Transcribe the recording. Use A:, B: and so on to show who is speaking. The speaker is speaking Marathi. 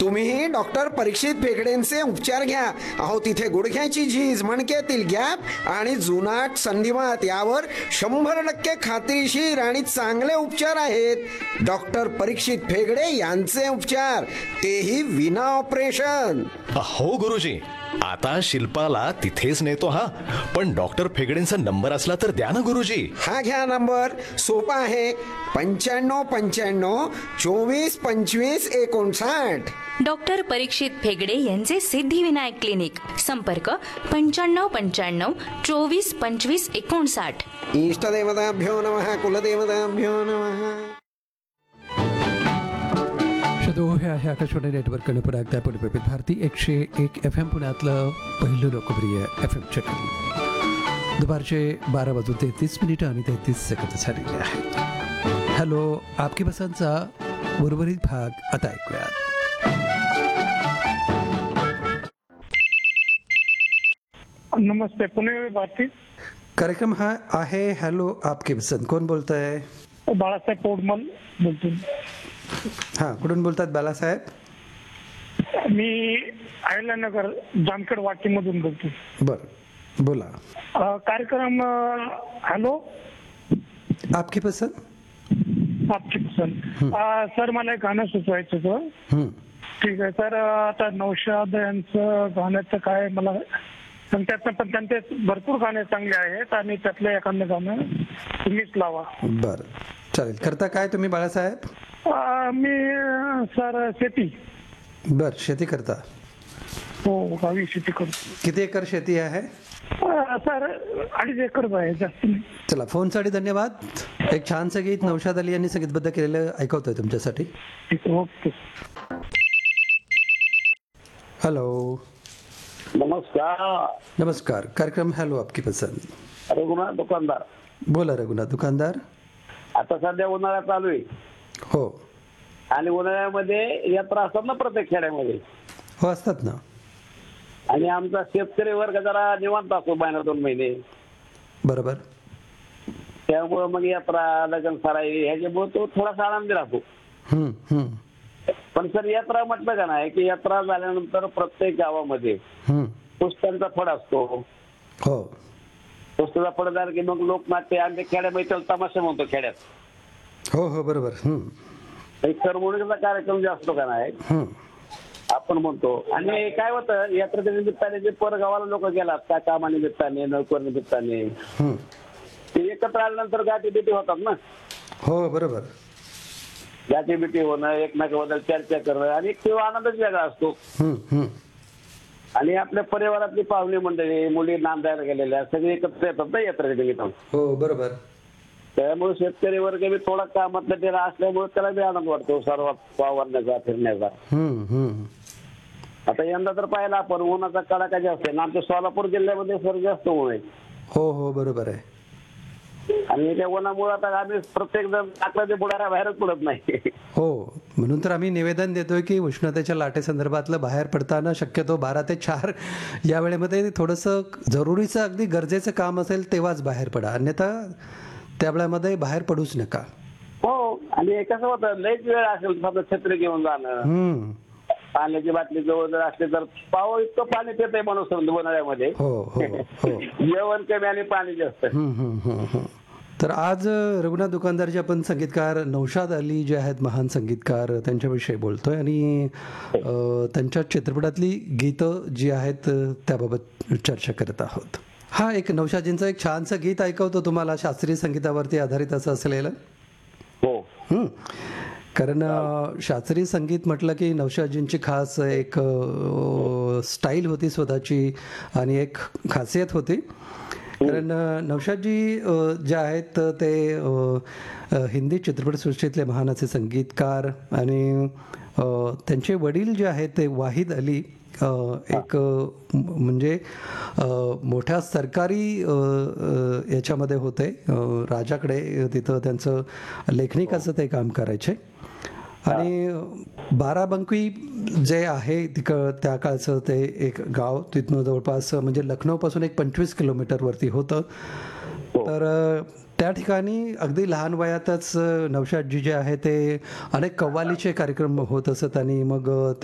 A: तुम्ही डॉक्टर परीक्षित फेकडेंचे उपचार घ्या. अहो तिथे गुडघ्याची झीज, मणक्यातील गॅप आणि जुनाट संधिवात यावर 100% खात्रीशीर आणि चांगले उपचार आहेत. डॉक्टर परीक्षित फेगडे यांचे उपचार, तेही विना ऑपरेशन.
B: हो गुरुजी, आता शिल्पाला तिथेच नेतो. हा पण डॉक्टर फेगडेंचा नंबर असला तर द्या ना गुरुजी.
A: हा घ्या नंबर, सोपा आहे. 9595 24 25 59.
C: डॉक्टर परीक्षित फेगडे यांचे सिद्धिविनायक क्लिनिक. संपर्क 9595 24 25 59.
A: इष्टदेवताभ्यो नमः, कुलदेवताभ्यो नमः.
D: हे आहे आकाशवाणी नेटवर्क आणि पुन्हा एकदा पुणे विविध भारती 101 FM पुण्यातलं पहिलं लोकप्रिय FM चॅनल. दुपारचे 12:33 आणि 33 सेकंद झालेले आहेत. हॅलो, आपकी पसंतचा उर्वरित भाग आता ऐकूयात.
E: नमस्ते, पुणे भारती
D: कार्यक्रम हा आहे हॅलो आपकी पसंत. कोण बोलत आहे?
E: बाळासाहेब पौडमल बोलतो.
D: हां, कुठून बोलतात बाळासाहेब?
E: मी अहिल्यानगर जामखेड वाटीमधून बोलतो.
D: बरं, बोला.
E: कार्यक्रम हॅलो
D: आपकी पसंत.
E: आपकी पसंत. सर, मला एक गाणं सुचवायचं होतं. ठीक आहे सर. आता नौशाद यांचं गाण्याचं काय मला त्यातनं, पण त्यांचे भरपूर गाणे चांगले आहेत आणि त्यातलं एखादं गाणं तुम्हीच लावा.
D: बरं, चालेल. करता काय तुम्ही बाळासाहेब?
E: मी सर शेती.
D: बर, शेती करता?
E: हो, गावी शेती करतो.
D: किती एकर शेती आहे?
E: सर 2.5 एकर आहे, जास्त नाही.
D: चला, फोनसाठी धन्यवाद. एक छानसं गीत नौशाद अली यांनी संगीतबद्ध केलेलं ऐकवतोय तुमच्यासाठी.
E: ओके.
D: हॅलो.
F: नमस्कार.
D: नमस्कार. कार्यक्रम हॅलो आपकी पसंत.
F: रघुनाथ दुकानदार.
D: बोला रघुनाथ दुकानदार.
F: आता सध्या उन्हाळा चालू आहे.
D: हो.
F: आणि उन्हाळ्यामध्ये यात्रा असतात ना प्रत्येक खेड्यामध्ये.
D: हो, असतात ना.
F: आणि आमचा शेतकरी वर्ग जरा निवांत असतो महिना 2 महिने.
D: बरोबर.
F: त्यामुळे मग यात्रा, लग्न सराई ह्याच्यामुळे तो थोडासा आनंदी राहतो. पण सर, यात्रा म्हटलं का नाही की यात्रा झाल्यानंतर प्रत्येक गावामध्ये पुस्तकांचा फड असतो.
D: हो.
F: पुस्तकाचा फड झाला की मग लोकनाट्य आणि खेड्यामध्ये त्याला तमाशा म्हणतो खेड्यात.
D: हो हो, बरोबर.
F: एक करमणुकीचा कार्यक्रम जे असतो का नाही आपण म्हणतो. आणि काय होतं, यात्रेच्या निमित्ताने जे परगावाला लोक गेलात त्या कामानिमित्ताने, नोकर निमित्ताने, ते एकत्र आल्यानंतर गाठी बिटी होतात ना.
D: हो, बरोबर.
F: गाठी बिटी होणं, एकमेकाबद्दल चर्चा करणं आणि एक तेव्हा आनंदच वेगळा असतो. आणि आपल्या परिवारातली पाहुणे मंडळी, मुली नांदायला गेलेल्या सगळे एकत्र येतात ना यात्रेच्या निमित्तानं.
D: हो, बरोबर.
F: त्यामुळे शेतकरी वर्ग बी थोडा कामातला तेरा असल्यामुळे त्याला बी आनंद वाटतो सर्वात वावरण्याचा, फिरण्याचा. आता यंदा तर पाहिला आपण उन्हाचा कडाका जास्त आहे. आमच्या सोलापूर जिल्ह्यामध्ये सर जास्त ऊन आहे.
D: हो हो, बरोबर आहे.
F: आणि त्या उन्हामुळे आता आम्ही प्रत्येक जण टाकला बुडारा बाहेरच पडत नाही.
D: हो, म्हणून तर आम्ही निवेदन देतोय की उष्णतेच्या लाटेसंदर्भातलं बाहेर पडताना शक्यतो 12 ते 4 या वेळेमध्ये थोडंसं जरुरीचं, अगदी गरजेचं काम असेल तेव्हाच बाहेर पडा, अन्यथा त्या वेळामध्ये बाहेर पडूच नका.
F: हो. आणि कसं होतं, लईच वेळ असेल समजा छत्री घेऊन जाणं, पाण्याची बाटली जवळ जर असली तर पाव इतकं पाणी पितंय माणूस उन्हाळ्यामध्ये.
D: हो हो हो.
F: जेवण कमी आणि पाणी जास्त.
D: तर आज रघुनाथ दुकानदारचे आपण संगीतकार नौशाद अली जे आहेत, महान संगीतकार, त्यांच्याविषयी बोलतोय आणि त्यांच्या चित्रपटातली गीतं जी आहेत त्याबाबत चर्चा करत आहोत. हा, एक नौशादजींचं एक छानसं गीत ऐकवतो तुम्हाला, शास्त्रीय संगीतावरती आधारित असं असलेलं.
F: हो.
D: कारण शास्त्रीय संगीत म्हटलं की नौशादजींची खास एक स्टाईल होती स्वतःची आणि एक खासियत होती. कारण नौशादजी जे आहेत ते हिंदी चित्रपटसृष्टीतले महान असे संगीतकार आणि त्यांचे वडील जे आहेत ते वाहिद अली एक म्हणजे मोठ्या सरकारी याच्यामध्ये होते, राजाकडे तिथं त्यांचं लेखनिकाचं ते काम करायचे. आणि बाराबंकी जे आहे त्या काळचं ते एक गाव तिथनं जवळपास म्हणजे लखनौपासून एक 25 किलोमीटरवरती होतं. तर त्या ठिकाणी अगदी लहान वयातच नौशादजी जे आहे ते अनेक कव्वालीचे कार्यक्रम होत असत आणि मग